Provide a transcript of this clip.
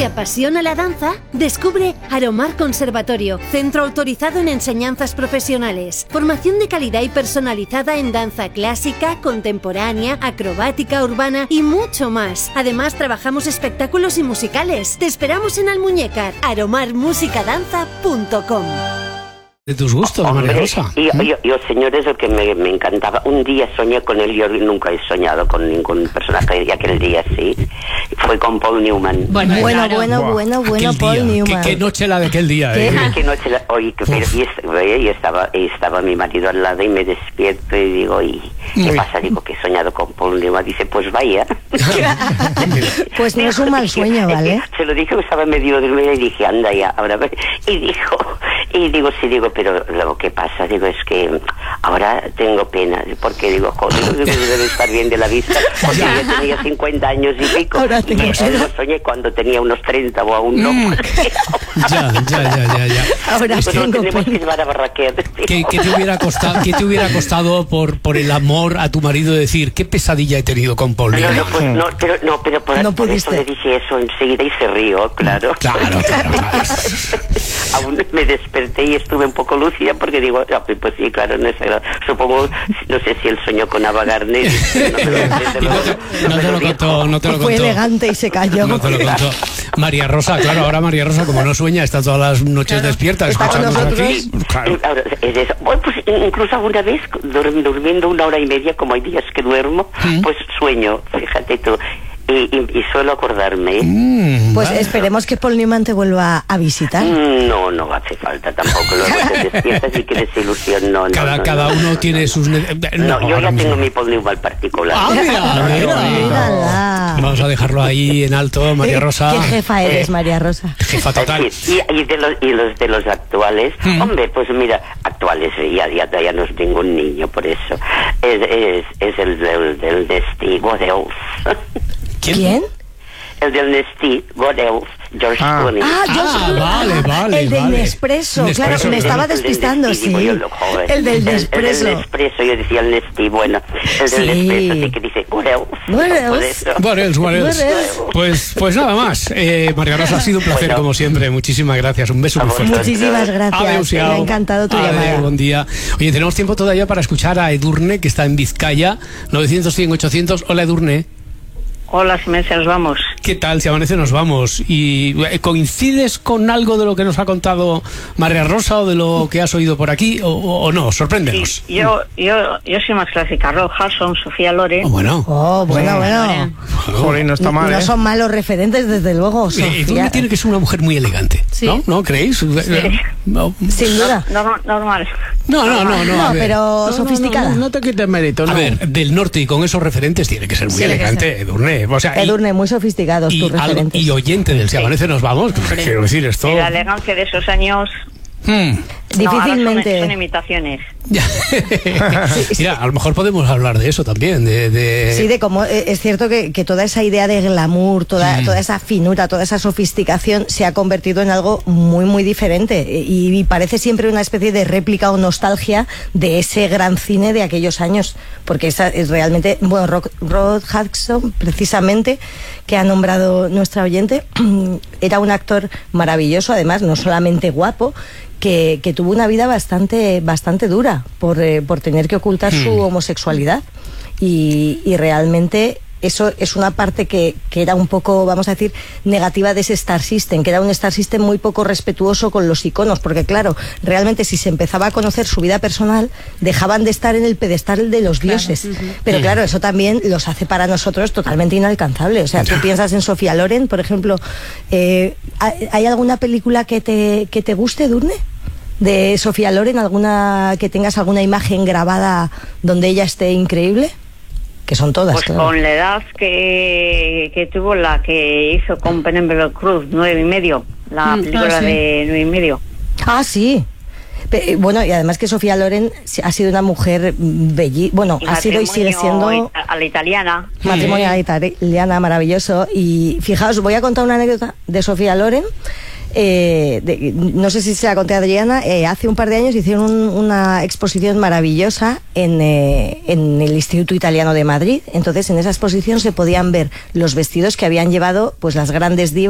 ¿Te apasiona la danza? Descubre Aromar Conservatorio, centro autorizado en enseñanzas profesionales. Formación de calidad y personalizada en danza clásica, contemporánea, acrobática, urbana y mucho más. Además, trabajamos espectáculos y musicales. Te esperamos en Almuñécar, aromarmusicadanza.com. De tus gustos, María Rosa. Yo, señores, lo que me encantaba, un día soñé con él, yo nunca he soñado con ningún personaje, y aquel día sí, fue con Paul Newman. Bueno, Paul Newman. ¿Qué noche la de aquel día? ¿Qué noche la, oye, y estaba mi marido al lado y me despierto y digo, ¿qué pasa? Digo, que he soñado con Paul Newman. Dice, pues vaya. Pues no es un mal sueño, ¿vale? Se lo dije que estaba medio dormida y dije, anda ya, ahora ve. Y digo, pero lo que pasa, digo, es que ahora tengo pena, porque digo, joder, debe estar bien de la vista, porque yo tenía 50 años y pico, ahora tengo y lo soñé cuando tenía unos 30 o aún no. Ya. Ahora pues tengo tenemos pena. que llevar a barraquear. ¿Qué te hubiera costado por el amor a tu marido decir, qué pesadilla he tenido con Paul Newman? Pero por eso le dije eso enseguida y se rió, claro. Claro. Aún me desperté y estuve un poco lúcida porque digo, pues sí, claro, supongo, no sé si él soñó con Ava Gardner. No te lo contó. Fue elegante y se cayó. No te lo contó. María Rosa, claro, ahora María Rosa, como no sueña, está todas las noches despierta, escuchándonos aquí. Claro. Pues incluso alguna vez, durmiendo 1 hora y media, como hay días que duermo, pues sueño, fíjate tú. Y suelo acordarme. Pues esperemos que Paul Newman te vuelva a visitar. No hace falta tampoco. Luego te despiertas y qué desilusión. Cada uno tiene sus... yo ya tengo mi Paul Newman particular. Mírala. Vamos a dejarlo ahí en alto, María Rosa. ¿Qué jefa eres, María Rosa? Jefa total. Y los de los actuales, hombre, pues mira, actuales, ya no es ningún niño, por eso. Es el del Nesty, God Elf. ¿Quién? El del Nesty, God Elf, George Clooney. Vale. El del Nespresso, claro, me estaba despistando, sí. El del Nespresso. El del Nespresso, yo decía el Nesty, bueno. El del Nespresso, sí que dice, God Elf. What else? Pues nada más. María Rosa, ha sido un placer como siempre. Muchísimas gracias. Un beso muy fuerte. Muchísimas gracias. Me ha encantado tu llamada. Buen día. Oye, tenemos tiempo todavía para escuchar a Edurne, que está en Vizcaya. 900-100-800. Hola, Edurne. Hola, si amanece nos vamos. ¿Qué tal? Si amanece nos vamos. ¿Y coincides con algo de lo que nos ha contado María Rosa o de lo que has oído por aquí o no? Sorpréndenos. Sí, yo soy más clásica. Rob Hudson, Sofía Loren. Bueno. Joder, no está mal. No son malos referentes, desde luego. Edurne tiene que ser una mujer muy elegante. Sí. ¿No creéis? Sí. Sin duda. Normal. No, pero sofisticada. No te quites mérito. A ver, del norte y con esos referentes tiene que ser muy elegante, Edurne. O sea, Edurne, muy sofisticados tus referentes. Y oyente del Si amanece nos vamos, quiero decir esto. Y la elegancia de esos años... Difícilmente. Son imitaciones. Mira, a lo mejor podemos hablar de eso también. Sí, de cómo es cierto que toda esa idea de glamour, toda esa finura, toda esa sofisticación se ha convertido en algo muy, muy diferente. Y parece siempre una especie de réplica o nostalgia de ese gran cine de aquellos años. Porque esa es realmente. Bueno, Rod Hudson, precisamente, que ha nombrado nuestra oyente, era un actor maravilloso, además, no solamente guapo, que tuvo una vida bastante dura por tener que ocultar su homosexualidad y realmente eso es una parte que era un poco, vamos a decir, negativa de ese Star System, que era un Star System muy poco respetuoso con los iconos, porque claro, realmente si se empezaba a conocer su vida personal, dejaban de estar en el pedestal de los dioses. Pero claro, eso también los hace para nosotros totalmente inalcanzables. O sea, tú piensas en Sofía Loren, por ejemplo, ¿hay alguna película que te guste, Edurne? De Sofía Loren, alguna que tengas alguna imagen grabada donde ella esté increíble, que son todas. Pues claro. Con la edad que tuvo la que hizo con Penélope Cruz, 9,5, la película de 9,5. Ah, sí. Bueno, y además que Sofía Loren ha sido una mujer bellísima, bueno, ha sido y sigue siendo a la italiana. Matrimonio a la italiana, maravilloso. Y fijaos, voy a contar una anécdota de Sofía Loren. No sé si se la conté a Adriana, hace un par de años hicieron una exposición maravillosa en el Instituto Italiano de Madrid. Entonces en esa exposición se podían ver los vestidos que habían llevado pues las grandes divas